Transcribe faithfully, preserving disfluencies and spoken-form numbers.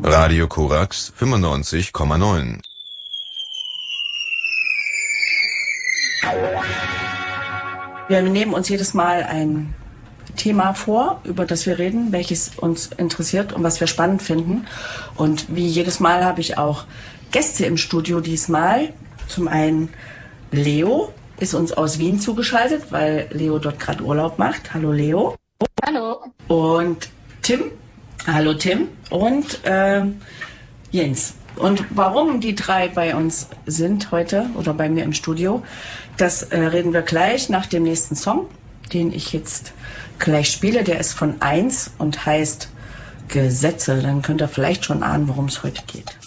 Radio Korax fünfundneunzig Komma neun. Wir nehmen uns jedes Mal ein Thema vor, über das wir reden, welches uns interessiert und was wir spannend finden. Und wie jedes Mal habe ich auch Gäste im Studio diesmal. Zum einen Leo ist uns aus Wien zugeschaltet, weil Leo dort gerade Urlaub macht. Hallo Leo. Hallo. Und Tim. Hallo Tim. Und äh, Jens. Und warum die drei bei uns sind heute oder bei mir im Studio, das äh, reden wir gleich nach dem nächsten Song, den ich jetzt gleich spiele. Der ist von eins und heißt Gesetze. Dann könnt ihr vielleicht schon ahnen, worum es heute geht.